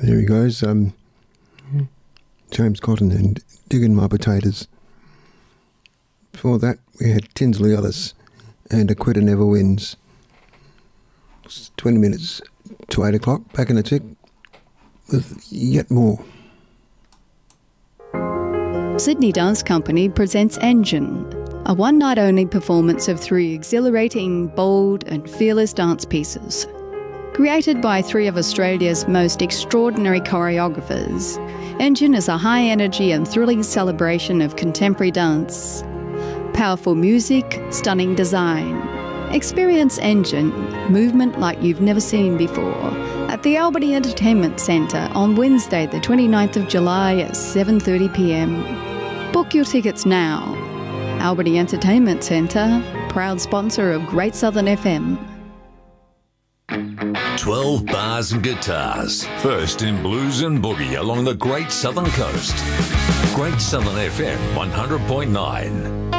There he goes. James Cotton and Digging My Potatoes. Before that, we had Tinsley Ellis and A Quitter Never Wins. It's 20 minutes to 8 o'clock. Back in a tick with yet more. Sydney Dance Company presents Engine, a one-night-only performance of 3 exhilarating, bold and fearless dance pieces. Created by 3 of Australia's most extraordinary choreographers, Engine is a high-energy and thrilling celebration of contemporary dance. Powerful music, stunning design. Experience Engine, movement like you've never seen before, at the Albany Entertainment Centre on Wednesday the 29th of July at 7:30pm. Book your tickets now. Albany Entertainment Centre, proud sponsor of Great Southern FM. 12 bars and guitars. First in blues and boogie along the Great Southern Coast. Great Southern FM 100.9.